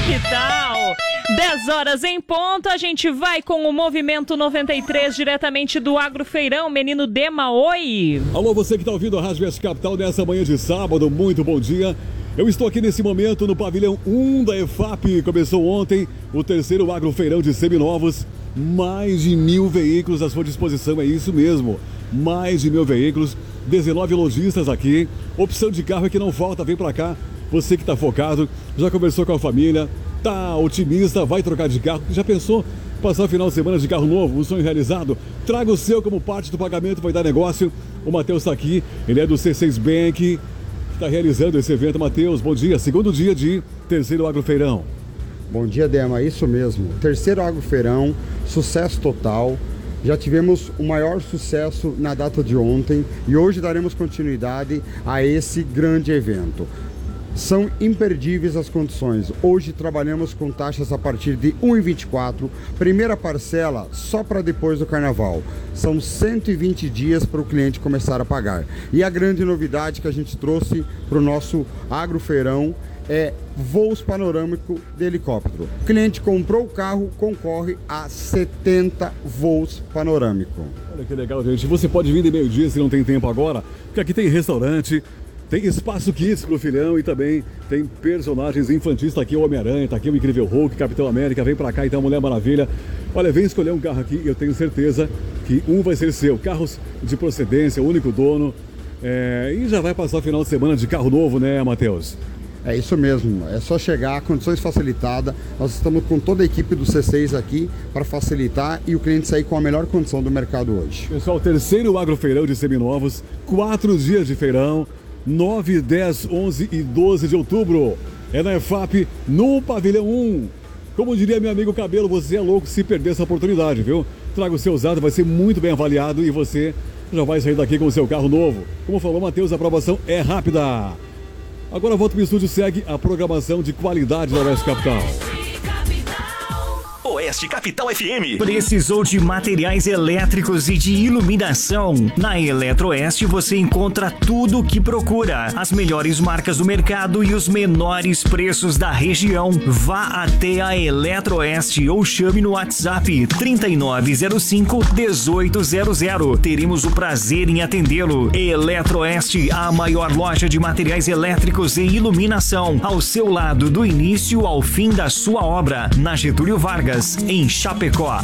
Capital. 10 horas em ponto, a gente vai com o Movimento 93, diretamente do Agrofeirão. Menino Dema, oi! Alô, você que está ouvindo a Rádio Oeste Capital nessa manhã de sábado, muito bom dia. Eu estou aqui nesse momento no pavilhão 1 da EFAP. Começou ontem o terceiro Agrofeirão de seminovos. Mais de 1.000 veículos à sua disposição, é isso mesmo. Mais de 1.000 veículos, 19 lojistas aqui. Opção de carro é que não falta, vem pra cá. Você que está focado, já conversou com a família, tá otimista, vai trocar de carro. Já pensou passar o final de semana de carro novo, um sonho realizado? Traga o seu como parte do pagamento, vai dar negócio. O Matheus está aqui, ele é do C6 Bank, que está realizando esse evento. Matheus, bom dia, segundo dia de terceiro Agrofeirão. Bom dia, Dema, isso mesmo. Terceiro Agrofeirão, sucesso total. Já tivemos o maior sucesso na data de ontem e hoje daremos continuidade a esse grande evento. São imperdíveis as condições. Hoje trabalhamos com taxas a partir de 1,24, primeira parcela só para depois do carnaval. São 120 dias para o cliente começar a pagar. E a grande novidade que a gente trouxe para o nosso Agrofeirão é voos panorâmicos de helicóptero. O cliente comprou o carro, concorre a 70 voos panorâmicos. Olha que legal, gente. Você pode vir de meio-dia se não tem tempo agora, porque aqui tem restaurante, tem espaço kids pro filhão e também tem personagens infantis. Tá aqui o Homem-Aranha, tá aqui o Incrível Hulk, Capitão América, vem pra cá então, Mulher Maravilha. Olha, vem escolher um carro aqui, eu tenho certeza que um vai ser seu. Carros de procedência, único dono. E já vai passar o final de semana de carro novo, né, Matheus? É isso mesmo, é só chegar, condições facilitadas. Nós estamos com toda a equipe do C6 aqui para facilitar e o cliente sair com a melhor condição do mercado hoje. Pessoal, terceiro Agrofeirão de seminovos, 4 dias de feirão, 9, 10, 11 e 12 de outubro. É na EFAP, no pavilhão 1. Como diria meu amigo Cabelo, você é louco se perder essa oportunidade, viu? Traga o seu usado, vai ser muito bem avaliado e você já vai sair daqui com o seu carro novo. Como falou Matheus, a aprovação é rápida. Agora volta para o estúdio, segue a programação de qualidade da Oeste Capital. Oeste Capital FM. Precisou de materiais elétricos e de iluminação? Na Eletroeste você encontra tudo o que procura. As melhores marcas do mercado e os menores preços da região. Vá até a Eletroeste ou chame no WhatsApp 3905-1800. Teremos o prazer em atendê-lo. Eletroeste, a maior loja de materiais elétricos e iluminação. Ao seu lado, do início ao fim da sua obra. Na Getúlio Vargas, em Chapecó.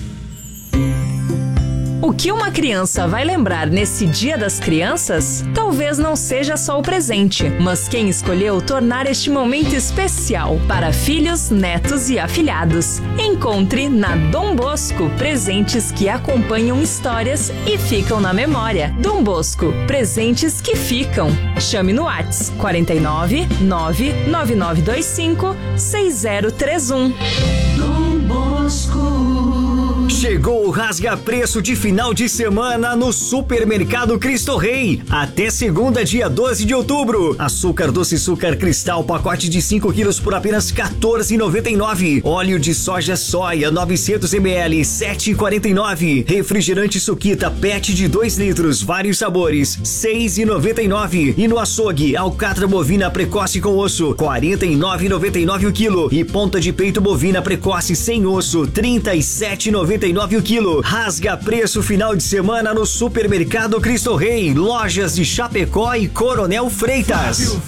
O que uma criança vai lembrar nesse Dia das Crianças? Talvez não seja só o presente, mas quem escolheu tornar este momento especial para filhos, netos e afilhados. Encontre na Dom Bosco presentes que acompanham histórias e ficam na memória. Dom Bosco, presentes que ficam. Chame no WhatsApp 49 99925 6031. Dom Bosco. Chegou o rasga-preço de final de semana no Supermercado Cristo Rei. Até segunda, dia 12 de outubro. Açúcar doce Açúcar Cristal, pacote de 5 quilos por apenas R$14,99. Óleo de soja soia, 900 ml, R$7,49. Refrigerante Suquita PET de 2 litros, vários sabores, R$6,99. E no açougue, alcatra bovina precoce com osso, R$49,99 o quilo. E ponta de peito bovina precoce sem osso, R$37,99 o quilo. Rasga preço final de semana no Supermercado Cristo Rei. Lojas de Chapecó e Coronel Freitas.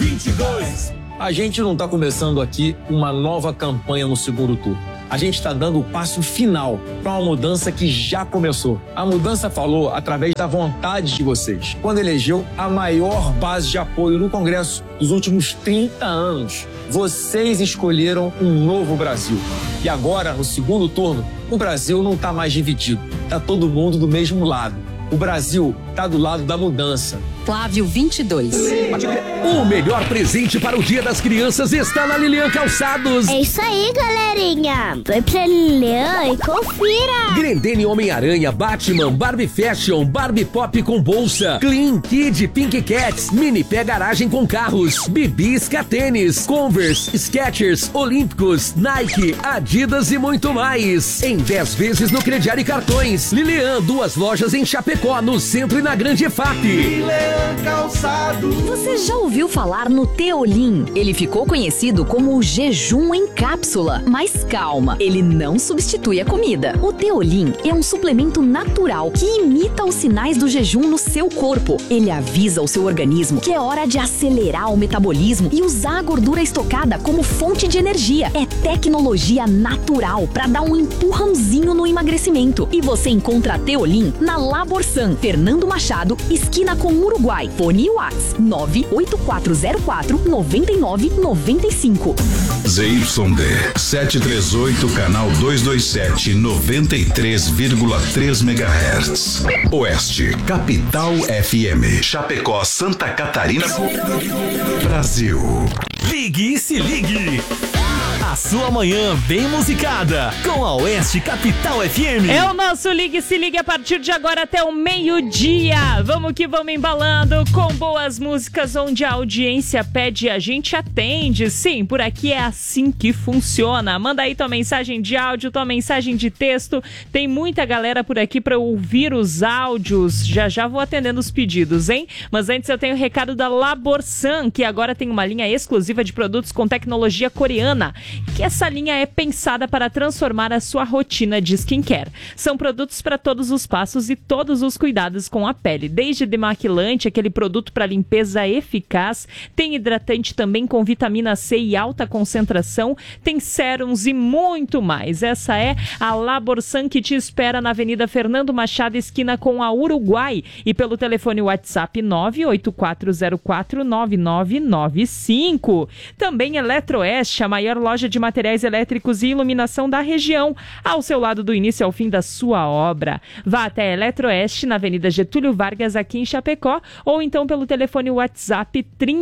A gente não está começando aqui uma nova campanha no segundo turno. A gente está dando o passo final para uma mudança que já começou. A mudança falou através da vontade de vocês, quando elegeu a maior base de apoio no Congresso dos últimos 30 anos. Vocês escolheram um novo Brasil. E agora, no segundo turno, o Brasil não está mais dividido. Está todo mundo do mesmo lado. O Brasil está do lado da mudança. Flávio 22. O melhor presente para o Dia das Crianças está na Lilian Calçados. É isso aí, galerinha. Vai pra Lilian e confira. Grendene Homem-Aranha, Batman, Barbie Fashion, Barbie Pop com bolsa, Clean, Kid, Pink Cats, Mini Pé Garagem com carros, Bibisca Tênis, Converse, Skechers, Olímpicos, Nike, Adidas e muito mais. Em 10 vezes no crediário e cartões. Lilian, 2 lojas em Chapecó, no centro e na Grande EFAP. Calçados. Você já ouviu falar no Teolim? Ele ficou conhecido como o jejum em cápsula. Mas calma, ele não substitui a comida. O Teolim é um suplemento natural que imita os sinais do jejum no seu corpo. Ele avisa o seu organismo que é hora de acelerar o metabolismo e usar a gordura estocada como fonte de energia. É tecnologia natural para dar um empurrãozinho no emagrecimento. E você encontra a Teolim na Laborsan, Fernando Machado, esquina com Uruguai. Fone e Whats 98404-9995. ZYD 738, canal 227, 93,3 MHz. Oeste, Capital FM. Chapecó, Santa Catarina, Brasil. Ligue e se ligue. A sua manhã bem musicada com a Oeste Capital FM. É o nosso Ligue e se ligue a partir de agora até o meio-dia. Vamos que vamos embalando com boas músicas onde a audiência pede e a gente atende. Sim, por aqui é assim que funciona. Manda aí tua mensagem de áudio, tua mensagem de texto. Tem muita galera por aqui para ouvir os áudios. Já vou atendendo os pedidos, hein? Mas antes eu tenho o recado da Laborsan, que agora tem uma linha exclusiva de produtos com tecnologia coreana. Que essa linha é pensada para transformar a sua rotina de skincare. São produtos para todos os passos e todos os cuidados com a pele, desde demaquilante, aquele produto para limpeza eficaz, tem hidratante também com vitamina C e alta concentração, tem sérums e muito mais. Essa é a Laborsan que te espera na Avenida Fernando Machado, esquina com a Uruguai, e pelo telefone WhatsApp 984049995. Também Eletroeste, a maior loja de materiais elétricos e iluminação da região, ao seu lado do início ao fim da sua obra. Vá até Eletroeste, na Avenida Getúlio Vargas, aqui em Chapecó, ou então pelo telefone WhatsApp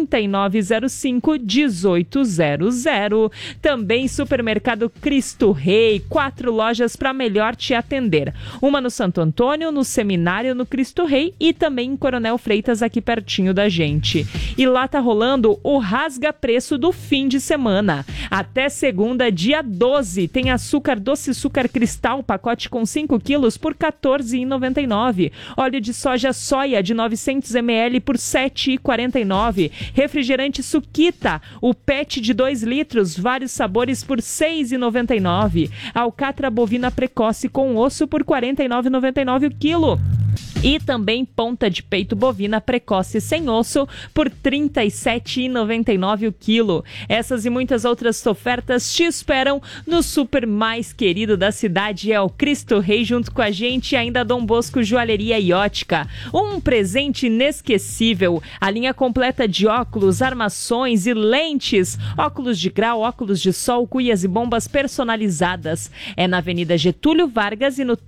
3905-1800. Também Supermercado Cristo Rei, 4 lojas para melhor te atender. Uma no Santo Antônio, no Seminário, no Cristo Rei e também em Coronel Freitas, aqui pertinho da gente. E lá tá rolando o rasga-preço do fim de semana. Até segunda, dia 12, tem açúcar doce açúcar cristal, pacote com 5 quilos por R$ 14,99. Óleo de soja soia de 900 ml por R$ 7,49. Refrigerante Suquita, o PET de 2 litros, vários sabores por R$ 6,99. Alcatra bovina precoce com osso por R$ 49,99 o quilo. E também ponta de peito bovina precoce sem osso por R$ 37,99 o quilo. Essas e muitas outras ofertas te esperam no super mais querido da cidade, é o Cristo Rei, junto com a gente e ainda Dom Bosco Joalheria e Ótica. Um presente inesquecível, a linha completa de óculos, armações e lentes, óculos de grau, óculos de sol, cuias e bombas personalizadas. É na Avenida Getúlio Vargas e no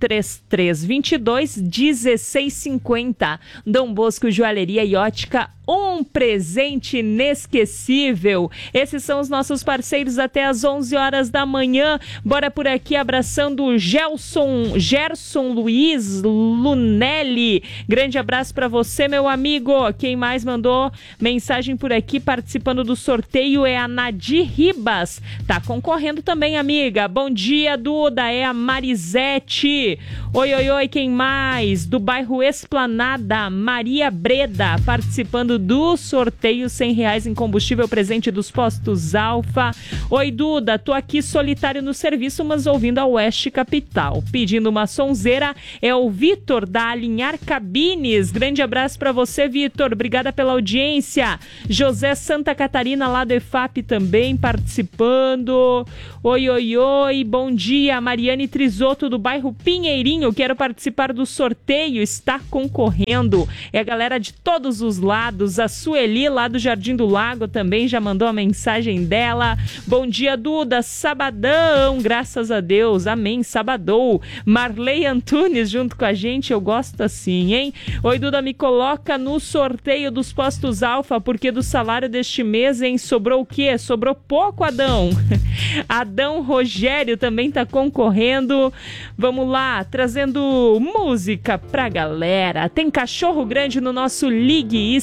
3322-1650. Dom Bosco Joalheria e Ótica, um presente inesquecível. Esses são os nossos parceiros até às 11 horas da manhã. Bora por aqui abraçando o Gerson Luiz Lunelli. Grande abraço para você, meu amigo. Quem mais mandou mensagem por aqui participando do sorteio é a Nadir Ribas. Tá concorrendo também, amiga. Bom dia, Duda. É a Marisete. Oi, quem mais? Do bairro Esplanada, Maria Breda, participando do sorteio R$100 em combustível presente dos postos Alfa. Oi, Duda, tô aqui solitário no serviço, mas ouvindo a Oeste Capital. Pedindo uma sonzeira é o Vitor da Alinhar Cabines. Grande abraço pra você, Vitor. Obrigada pela audiência. José Santa Catarina, lá do EFAP, também participando. Oi, bom dia. Mariane Trisotto, do bairro Pinheirinho. Quero participar do sorteio, está concorrendo. É a galera de todos os lados. A Sueli, lá do Jardim do Lago, também já mandou a mensagem dela. Bom dia, Duda. Sabadão, graças a Deus. Amém, sabadou. Marley Antunes junto com a gente, eu gosto assim, hein? Oi, Duda, me coloca no sorteio dos postos Alfa, porque do salário deste mês, hein? Sobrou o quê? Sobrou pouco, Adão. Adão Rogério também tá concorrendo. Vamos lá, trazendo música pra galera. Tem Cachorro Grande no nosso Ligue e